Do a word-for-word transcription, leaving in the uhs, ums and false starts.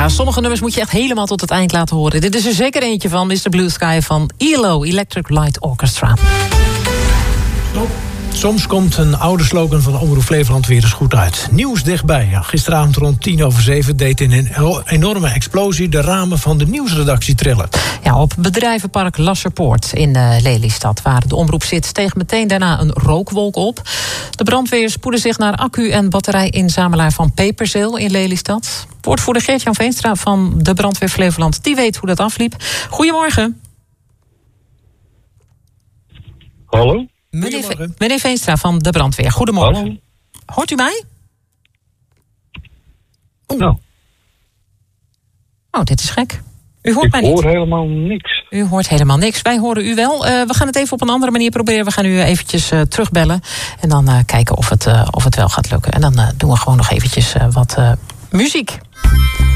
Ja, sommige nummers moet je echt helemaal tot het eind laten horen. Dit is er zeker eentje van, mister Blue Sky van E L O, Electric Light Orchestra. Soms komt een oude slogan van Omroep Flevoland weer eens goed uit. Nieuws dichtbij. Ja, gisteravond rond tien over zeven deed in een enorme explosie de ramen van de nieuwsredactie trillen. Ja, op bedrijvenpark Lasserpoort in uh, Lelystad, waar de omroep zit, steeg meteen daarna een rookwolk op. De brandweer spoedde zich naar accu- en batterijinzamelaar van Peperzeel in Lelystad. Woordvoerder Geert-Jan Veenstra van de brandweer Flevoland, die weet hoe dat afliep. Goedemorgen. Hallo? Meneer, Ve- meneer Veenstra van de brandweer, goedemorgen. Hallo? Hoort u mij? Oh. Nou, Oh, dit is gek. U hoort ik mij niet. hoor helemaal niks. U hoort helemaal niks. Wij horen u wel. Uh, we gaan het even op een andere manier proberen. We gaan u eventjes uh, terugbellen. En dan uh, kijken of het, uh, of het wel gaat lukken. En dan uh, doen we gewoon nog eventjes uh, wat uh, muziek.